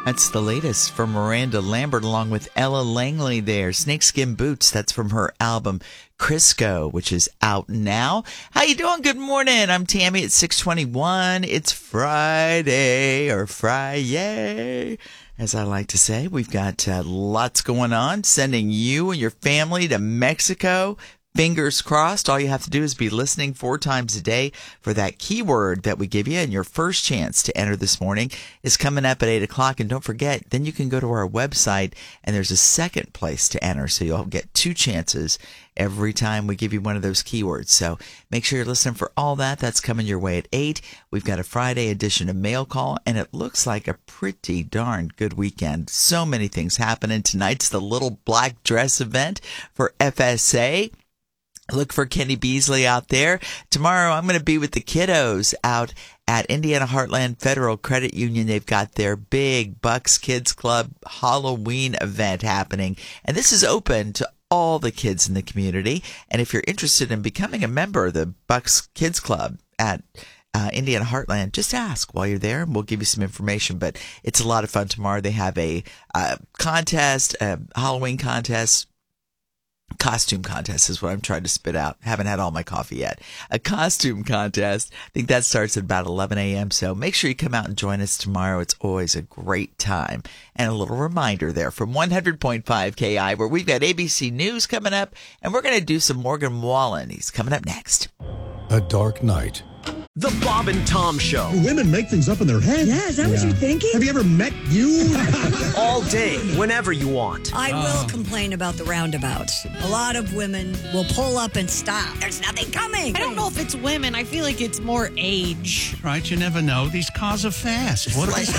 That's the latest from Miranda Lambert along with Ella Langley there. Snakeskin Boots, that's from her album Crisco, which is out now. How you doing? Good morning. I'm Tammy at 6:21. It's Friday, or Friday, as I like to say. We've got lots going on, sending you and your family to Mexico. Fingers crossed. All you have to do is be listening 4 times a day for that keyword that we give you. And your first chance to enter this morning is coming up at 8 o'clock. And don't forget, then you can go to our website and there's a second place to enter. So you'll get 2 chances every time we give you one of those keywords. So make sure you're listening for all that. That's coming your way at 8. We've got a Friday edition of Mail Call, and it looks like a pretty darn good weekend. So many things happening. Tonight's the Little Black Dress event for FSA. Look for Kenny Beasley out there. Tomorrow I'm going to be with the kiddos out at Indiana Heartland Federal Credit Union. They've got their big Bucks Kids Club Halloween event happening. And this is open to all the kids in the community. And if you're interested in becoming a member of the Bucks Kids Club at Indiana Heartland, just ask while you're there and we'll give you some information. But it's a lot of fun tomorrow. They have a contest, a Halloween contest. Costume contest is what I'm trying to spit out. Haven't had all my coffee yet. A costume contest. I think that starts at about 11 a.m. So make sure you come out and join us tomorrow. It's always a great time. And a little reminder there from 100.5 KI where we've got ABC News coming up. And we're going to do some Morgan Wallen. He's coming up next. A dark night. The Bob and Tom Show. Women make things up in their head. Yeah, is that what you're thinking? Have you ever met you? All day, whenever you want. I will complain about the roundabouts. A lot of women will pull up and stop. There's nothing coming. I don't know if it's women. I feel like it's more age. Right, you never know. These cars are fast. What They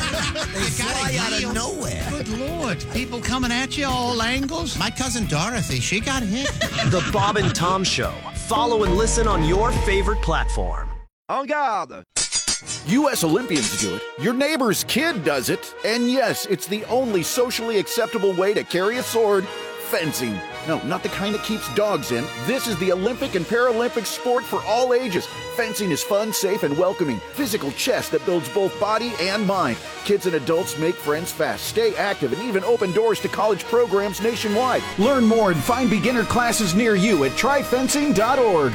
fly out of nowhere. Good Lord. People coming at you all angles. My cousin Dorothy, she got hit. The Bob and Tom Show. Follow and listen on your favorite platform. En garde! U.S. Olympians do it. Your neighbor's kid does it. And yes, it's the only socially acceptable way to carry a sword. Fencing. No, not the kind that keeps dogs in. This is the Olympic and Paralympic sport for all ages. Fencing is fun, safe, and welcoming. Physical chess that builds both body and mind. Kids and adults make friends fast, stay active, and even open doors to college programs nationwide. Learn more and find beginner classes near you at tryfencing.org.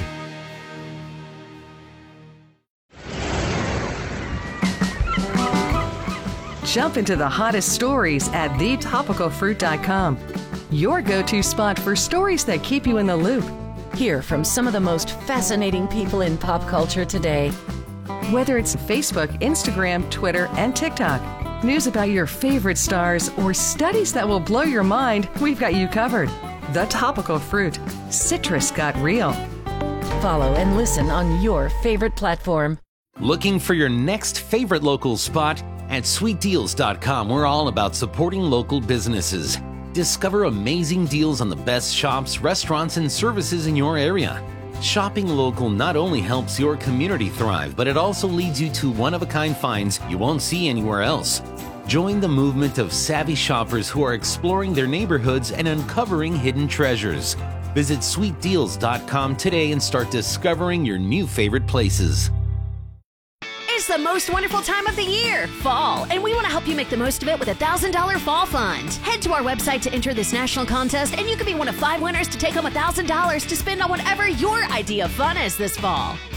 Jump into the hottest stories at thetopicalfruit.com. Your go-to spot for stories that keep you in the loop. Hear from some of the most fascinating people in pop culture today. Whether it's Facebook, Instagram, Twitter, and TikTok, news about your favorite stars, or studies that will blow your mind, we've got you covered. The Topical Fruit. Citrus got real. Follow and listen on your favorite platform. Looking for your next favorite local spot? At sweetdeals.com, we're all about supporting local businesses. Discover amazing deals on the best shops, restaurants, and services in your area. Shopping local not only helps your community thrive, but it also leads you to one-of-a-kind finds you won't see anywhere else. Join the movement of savvy shoppers who are exploring their neighborhoods and uncovering hidden treasures. Visit sweetdeals.com today and start discovering your new favorite places. It's the most wonderful time of the year, fall, and we want to help you make the most of it with a $1,000 fall fund. Head to our website to enter this national contest, and you could be one of 5 winners to take home $1,000 to spend on whatever your idea of fun is this fall.